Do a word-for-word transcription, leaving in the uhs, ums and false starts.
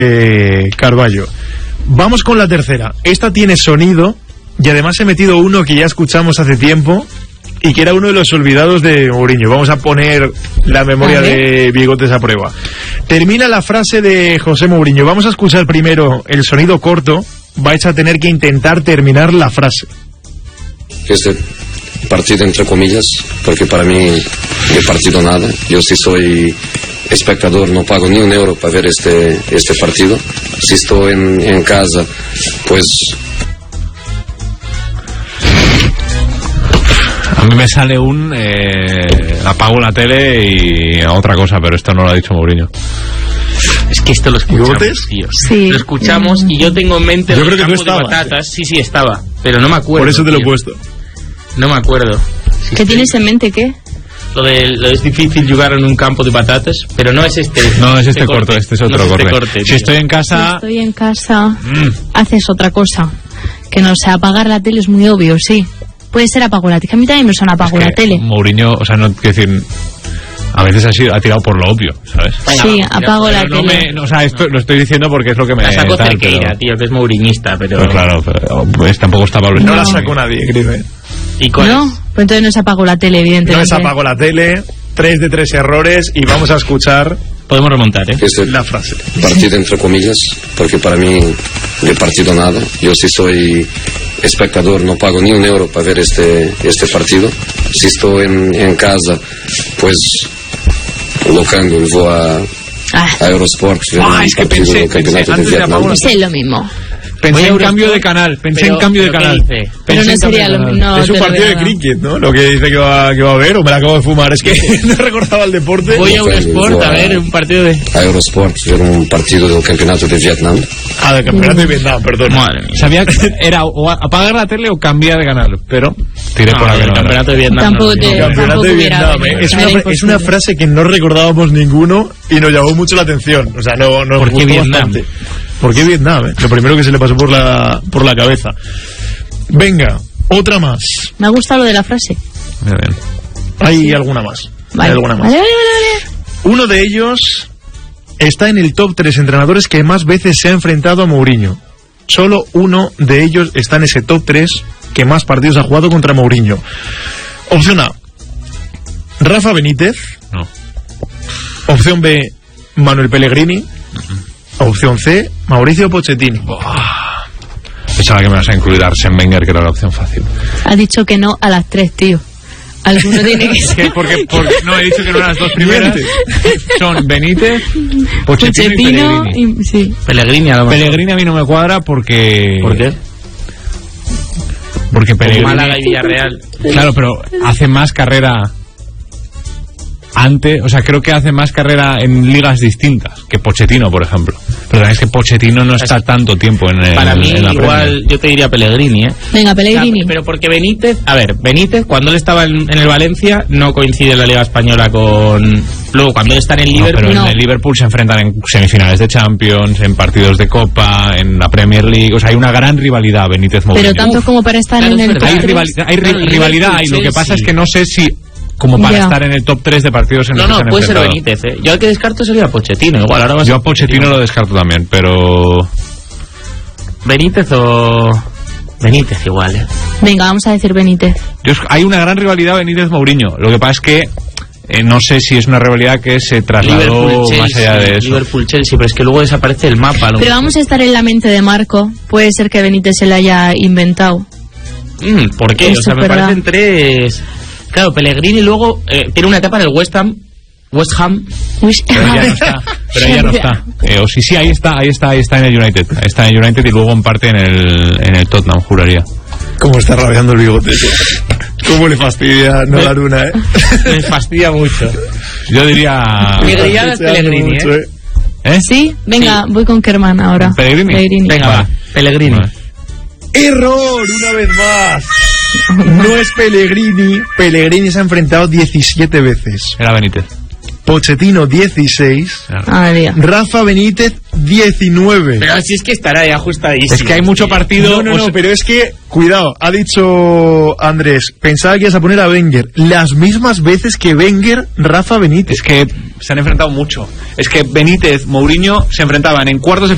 eh, Carballo. Vamos con la tercera. Esta tiene sonido y además he metido uno que ya escuchamos hace tiempo y que era uno de los olvidados de Mourinho. Vamos a poner la memoria de Bigotes a prueba. Termina la frase de José Mourinho. Vamos a escuchar primero el sonido corto. Vais a tener que intentar terminar la frase. Este partido entre comillas, porque para mí de partido nada. Yo sí soy espectador, no pago ni un euro para ver este, este partido. Si estoy en, en casa, pues... A mí me sale un eh, apago la tele y otra cosa, pero esto no lo ha dicho Mourinho. Es que esto lo escuchamos, tío. Sí. Lo escuchamos y yo tengo en mente yo el creo que campo de patatas. Sí, sí, estaba, pero no me acuerdo. Por eso te lo he tío. puesto. No me acuerdo. Sí, ¿qué tienes en mente, qué? Lo de lo es difícil jugar en un campo de patatas, pero no es este. No es este, este corto, corte. este es otro no es este corte. corte. Si estoy en casa... Si estoy en casa, Mm. haces otra cosa. Que no sé, apagar la tele es muy obvio, sí. Puede ser apago la tele, que a mí también me suena apago Es que la tele. Mourinho, o sea, no quiero decir... A veces ha, sido, ha tirado por lo obvio, ¿sabes? Venga, sí, vamos, apago mira, la No tele. me, no, o sea, esto lo estoy diciendo porque es lo que me... La sacó tal, Cerqueira, pero- tío, que es mouriñista, pero... Pero claro, pero, pues tampoco está Pablo. No No. la sacó nadie, Grife. ¿Y cuál ¿No? es? Pues entonces no es apago la tele, evidentemente. No es apago la tele. Tres de tres errores y vamos a escuchar Podemos remontar, ¿eh? Este la frase. partido entre comillas, porque para mí de partido nada. Yo sí soy espectador, no pago ni un euro para ver este, este partido. Si estoy en, en casa, pues lo cambio y voy a, Ah, a Eurosport, ver Ah, un es que partido pensé- del campeonato pensé, de antes de Vietnam. apago la- es lo mismo. Pensé Voy a en Eurosport, cambio de canal, pensé pero- en cambio de pero ¿qué canal. dice? Pero Pensé no en cambio sería de lo canal. mismo. Es un partido de cricket, ¿no? Lo que dice que va, que va a ver, o me la acabo de fumar. Es que no recordaba el deporte. Voy a Eurosport a ver un partido de... A Eurosport, ver un partido del campeonato de Vietnam. Ah, del campeonato de Vietnam, perdón. Madre mía. Sabía que era o apagar la tele o cambiar de canal, pero tiré por No, la que el no era. campeonato de Vietnam. Tampoco no, te- no, El campeonato tampoco de hubiera Vietnam, venido, ¿eh? Es era una, fra- es una imposible. frase que no recordábamos ninguno y nos llamó mucho la atención. O sea, no, nos ¿Por qué gustó Vietnam? bastante. ¿Por qué Vietnam? eh? Lo primero que se le pasó por la, por la cabeza. Venga, otra más. Me ha gustado lo de la frase. Muy bien. Hay alguna más. Vale. Hay alguna más. Vale, vale, vale, vale. Uno de ellos está en el top tres entrenadores que más veces se ha enfrentado a Mourinho. Solo uno de ellos está en ese top tres que más partidos ha jugado contra Mourinho. Opción A, Rafa Benítez. No. Opción B, Manuel Pellegrini. Opción C, Mauricio Pochettino. Pensaba que me vas a incluir a Arsène Wenger, que era la opción fácil. Ha dicho que no a las tres, tío. Alguno tiene que Es que ser. porque, porque no he dicho que no eran las dos primeras. Son Benítez, Pochettino, Pochettino y Pellegrini. y- sí. Pellegrini a lo mejor. Pellegrini a mí no me cuadra porque... ¿Por qué? Porque Como Pellegrini... Málaga y Villarreal. Claro, pero hace más carrera antes, o sea, creo que hace más carrera en ligas distintas que Pochettino, por ejemplo. Pero es que Pochettino no está tanto tiempo en, el, Para mí, en la igual, Premier. yo te diría Pellegrini, ¿eh? Venga, Pellegrini. O sea, pero porque Benítez, a ver, Benítez cuando él estaba en, en el Valencia no coincide en la Liga Española con... Luego cuando él está en el No, Liverpool... pero no. en el Liverpool se enfrentan en semifinales de Champions, en partidos de Copa, en la Premier League. O sea, hay una gran rivalidad Benítez-Mourinho. Pero tanto como para estar claro, en es el verdad. Hay, top rival- tres. hay ri- Claro, el rivalidad y lo que Liverpool, pasa es Chelsea. que no sé si como para Ya. estar en el top tres de partidos en No, los que no, se han puede ser enfrentado. Benítez, ¿eh? Yo al que descarto sería Pochettino, igual. Ahora vas Yo a Pochettino lo descarto también, pero... Benítez o... Benítez igual, ¿eh? Venga, vamos a decir Benítez. Yo, hay una gran rivalidad Benítez-Mourinho. Lo que pasa es que eh, no sé si es una rivalidad que se trasladó Liverpool, más allá de eso. Liverpool-Chelsea, pero es que luego desaparece el mapa. a lo Pero mejor. vamos a estar en la mente de Marco. Puede ser que Benítez se la haya inventado. Mm, ¿Por qué? Eso O sea, me es verdad. parecen tres... Claro, Pellegrini luego eh, tiene una etapa en el West Ham. West Ham. Uy, Pero ya no está. Pero ya no está. Eh, o sí, sí, ahí está, ahí está, ahí está en el United. Ahí está en el United y luego en parte en el, en el Tottenham, juraría. Cómo está rabiando el bigote. Cómo le fastidia no la luna, ¿eh? Me fastidia mucho. Yo diría... Mi grillada es Se hace Pellegrini, mucho, ¿eh? ¿Eh? Sí, venga, voy con Kerman ahora. ¿Pellegrini? Venga, va. Pellegrini. Vale. ¡Error! Una vez más. No es Pellegrini. Pellegrini se ha enfrentado diecisiete veces. Era Benítez. Pochettino dieciséis. Ah, Dios. Rafa Benítez diecinueve. Pero si es que estará ya ajustadísimo. Es que hay mucho partido... No, no, o no, sea- pero es que, cuidado, ha dicho Andrés, pensaba que ibas a poner a Wenger. Las mismas veces que Wenger, Rafa Benítez. Es que se han enfrentado mucho. Es que Benítez, Mourinho se enfrentaban en cuartos de